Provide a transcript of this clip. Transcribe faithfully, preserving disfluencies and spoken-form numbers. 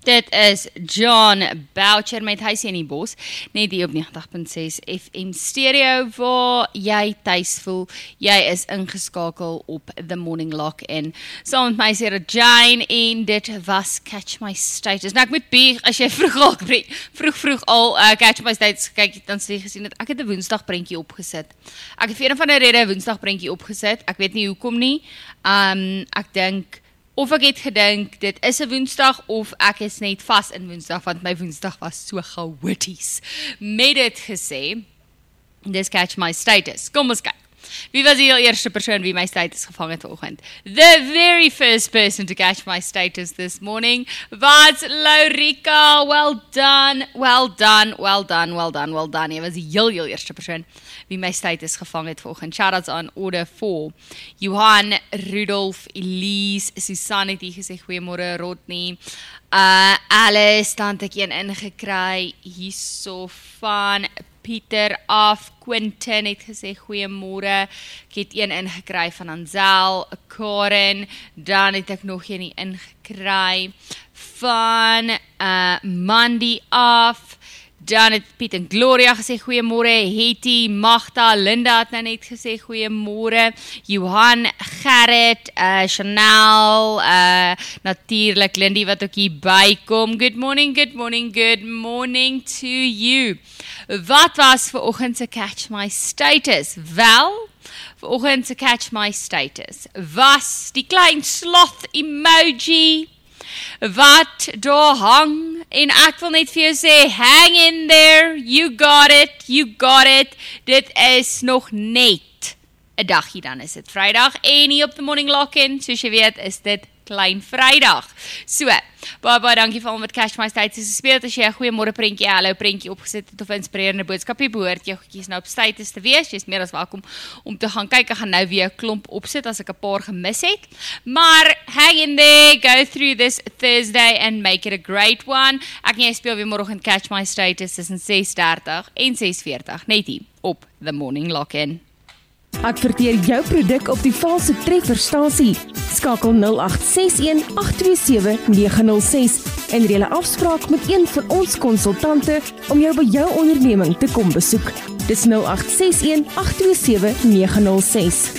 Dit is John Boucher met Huisie in die Bos, net hier op negentig punt ses F M stereo, waar jy tuis voel, jy is ingeskakel op The Morning Lock-in. Saam met my sê Jane, en dit was Catch My Status. Nou ek moet bieg, as jy vroeg al, vroeg vroeg al uh, Catch My Status kyk, dan sê gesien dat ek het 'n woensdag prentjie opgesit. Ek het vir een van die rede 'n woensdag prentjie opgesit, ek weet nie hoekom nie, um, ek dink, of ek het gedink, dit is 'n woensdag, of ek is net vas in woensdag, want my woensdag was so chaoties. Met dit gesê, dis Catch My Status. Kom ons kyk. Wie was die heel eerste persoon wie my status gevang het vanoggend? The very first person to catch my status this morning was Laurika. Well done, well done, well done, well done, well done. Jy was die heel, heel eerste persoon wie my status gevang het vanoggend. Shoutouts aan order four. Johan, Rudolf, Elise, Susanne het hier gesê, goeiemôre, Rodney. Uh, Alice, dan het ek een ingekry, hierso van Pieter af, Quintin het gesê, goeiemôre, ek het een ingekry van Ansel, Karen, dan het ek nog een ingekry van uh, Mandy af, dan het Piet en Gloria gesê, goeiemôre, Hetty, Magda, Linda het nou net gesê, goeiemôre, Johan, Gerrit, uh, Chanel, uh, natuurlik Lindy wat ook hier bykom, good morning, good morning, good morning to you. Wat was vanoggend se Catch My Status? Wel, vanoggend se Catch My Status was die klein sloth emoji wat daar hang, en ek wil net vir jou sê, hang in there, you got it, you got it, dit is nog net 'n daggie, dan is dit Vrydag, en hier op The Morning Lock-in, soos jy weet, is dit klein Vrydag. So, baie baie dankie vir al wat Catch My Status gespeel het. As jy 'n goeiemôre prentjie, hallo prentjie opgesit het of 'n inspirerende boodskap, jy behoort jou goedjies nou op status te wees. Jy is meer as welkom om te gaan kyk. Ek gaan nou weer 'n klomp opsit as ek 'n paar gemis het. Maar hang in there, go through this Thursday and make it a great one. Ek en jy speel weer môreoggend Catch My Status tussen ses dertig en ses veertig, net hier op The Morning Lock-in. Adverteer jou produk op die valse trefferstasie. Skakel nul agt ses een agt twee sewe nege nul ses en reël 'n afspraak met een van ons konsultante om jou by jou onderneming te kom besoek. Dis nul agt ses een agt twee sewe nege nul ses.